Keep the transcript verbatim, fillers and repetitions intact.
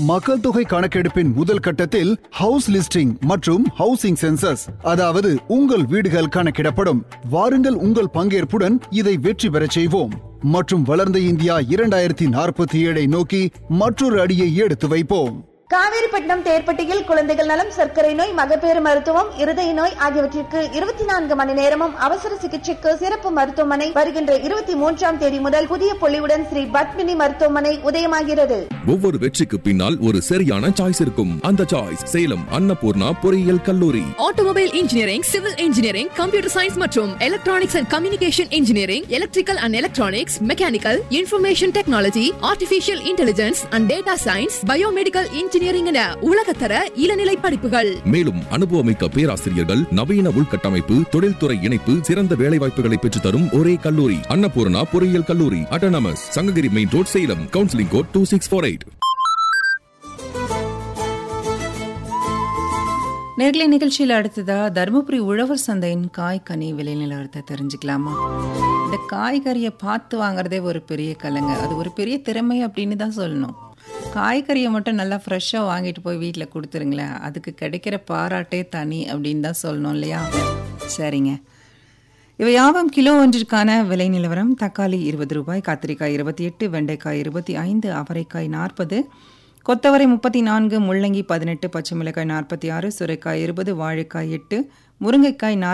மக்கள் தொகை கணக்கெடுப்பின் முதல் கட்டத்தில் ஹவுஸ் லிஸ்டிங் மற்றும் ஹவுசிங் சென்சஸ், அதாவது உங்கள் வீடுகள் கணக்கிடப்படும். வாருங்கள், உங்கள் பங்கேற்புடன் இதை வெற்றி பெறச் செய்வோம் மற்றும் வளர்ந்த இந்தியா இரண்டாயிரத்தி நாற்பத்தி ஏழை நோக்கி மற்றொரு அடியை எடுத்து வைப்போம். காவேரிப்பட்டினம் தேர்ப்பட்டியில் குழந்தைகள் நலம், சர்க்கரை நோய், மகப்பேறு மருத்துவம், இருதய நோய் ஆகியவற்றிற்கு இருபத்தி நான்கு மணி நேரமும் அவசர சிகிச்சைக்கு சிறப்பு மருத்துவமனை வருகின்ற இருபத்தி மூன்றாம் தேதி முதல் புதிய பொலிவுடன் ஸ்ரீ பத்மினி மருத்துவமனை உதயமாகிறது. ஒவ்வொரு வெற்றிக்கு பின்னால் ஒரு சரியான சாய்ஸ் இருக்கும். அந்த சாய்ஸ் சேலம் அன்னபூர்ணா பொறியியல் கல்லூரி. Automobile engineering, civil engineering, computer science மற்றும் electronics and communication engineering, electrical and electronics, mechanical, information technology, artificial intelligence and data science, biomedical engineering என உலகத்தர இளநிலை படிப்புகள். மேலும் அனுபவமிக்க பேராசிரியர்கள், நவீன உள்கட்டமைப்பு, தொழில்துறை இணைப்பு, சிறந்த வேலைவாய்ப்புகளை பெற்றுத் தரும் ஒரே கல்லூரி அன்னபூர்ணா பொறியியல் கல்லூரி, autonomous, Sankagiri main road, Salem. Counselling code two six four eight. நேர்களை நிகழ்ச்சியில் அடுத்ததா தருமபுரி உழவர் சந்தையின் காய்கனி விலை நிலவரத்தை தெரிஞ்சுக்கலாமா? இந்த காய்கறியை பார்த்து வாங்குறதே ஒரு பெரிய கலைங்க, அது ஒரு பெரிய திறமை அப்படின்னு தான் சொல்லணும். காய்கறியை மட்டும் நல்லா ஃப்ரெஷ்ஷாக வாங்கிட்டு போய் வீட்டில் கொடுத்துருங்களேன், அதுக்கு கிடைக்கிற பாராட்டே தனி அப்படின்னு தான் சொல்லணும் இல்லையா? சரிங்க, இவை யாவும் கிலோ ஒன்றிற்கான விலை நிலவரம். தக்காளி இருபது ரூபாய், கத்திரிக்காய் இருபத்தி எட்டு, வெண்டைக்காய் இருபத்தி ஐந்து, அவரைக்காய் நாற்பது, கொத்தவரை முப்பத்தி நான்கு, முள்ளங்கி பதினெட்டு, பச்சை மிளகாய் நாற்பத்தி ஆறு, சுரைக்காய் இருபது, வாழைக்காய் எட்டு, முருங்கைக்காய்